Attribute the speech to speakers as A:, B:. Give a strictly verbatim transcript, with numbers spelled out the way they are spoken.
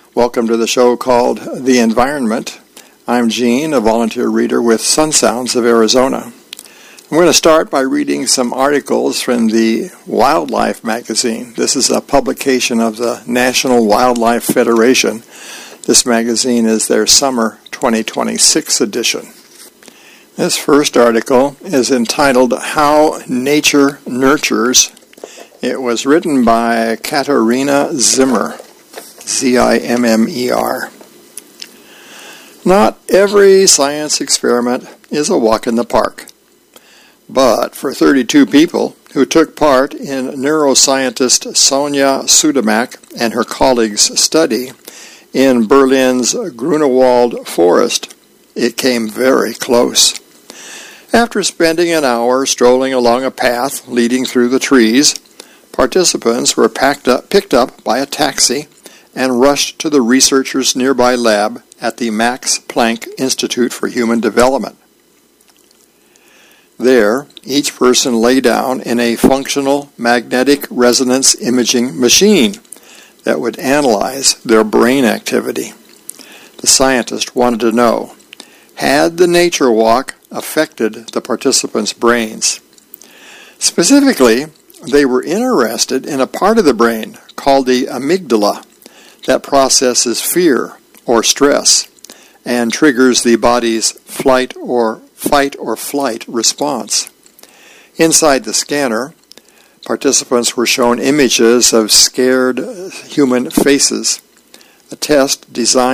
A: Welcome to the show called The Environment. I'm Gene, a volunteer reader with Sun Sounds of Arizona. I'm going to start by reading some articles from the Wildlife magazine. This is a publication of the National Wildlife Federation. This magazine is their summer twenty twenty-six edition. This first article is entitled How Nature Nurtures. It was written by Katarina Zimmer. Z I M M E R. Not every science experiment is a walk in the park. But for thirty-two people who took part in neuroscientist Sonja Sudermack and her colleagues' study in Berlin's Grunewald Forest, it came very close. After spending an hour strolling along a path leading through the trees, participants were packed up, picked up by a taxi and rushed to the researchers' nearby lab at the Max Planck Institute for Human Development. There, each person lay down in a functional magnetic resonance imaging machine that would analyze their brain activity. The scientist wanted to know, had the nature walk affected the participants' brains? Specifically, they were interested in a part of the brain called the amygdala that processes fear or stress and triggers the body's flight or fight or flight response. Inside the scanner, participants were shown images of scared human faces, a test designed